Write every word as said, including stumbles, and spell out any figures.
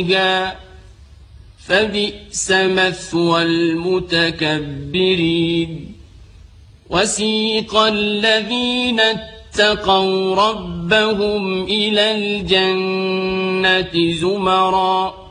فبئس مثوى المتكبرين وسيق الذين اتقوا ربهم إلى الجنة زمرًا